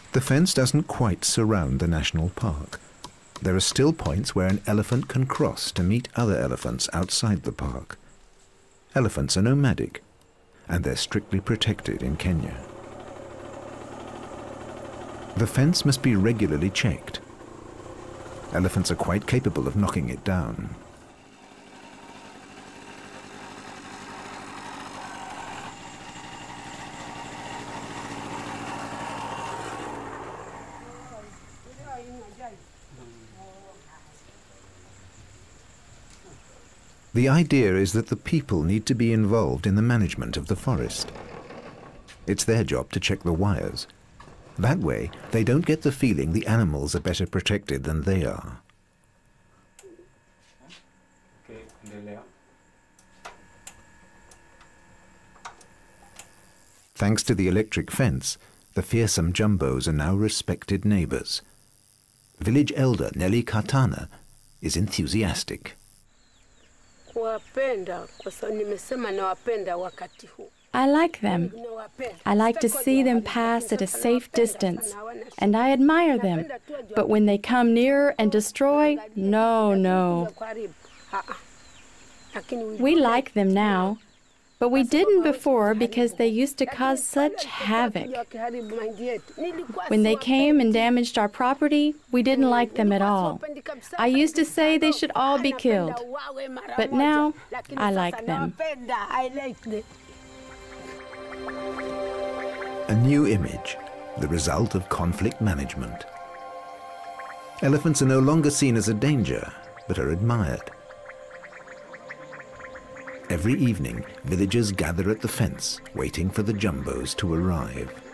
The fence doesn't quite surround the national park. There are still points where an elephant can cross to meet other elephants outside the park. Elephants are nomadic, and they're strictly protected in Kenya. The fence must be regularly checked. Elephants are quite capable of knocking it down. The idea is that the people need to be involved in the management of the forest. It's their job to check the wires. That way, they don't get the feeling the animals are better protected than they are. Thanks to the electric fence, the fearsome jumbos are now respected neighbors. Village elder Nelly Katana is enthusiastic. I like them. I like to see them pass at a safe distance, and I admire them. But when they come near and destroy, no. We like them now, but we didn't before because they used to cause such havoc. When they came and damaged our property, we didn't like them at all. I used to say they should all be killed, but now I like them. A new image, the result of conflict management. Elephants are no longer seen as a danger, but are admired. Every evening, villagers gather at the fence, waiting for the jumbos to arrive.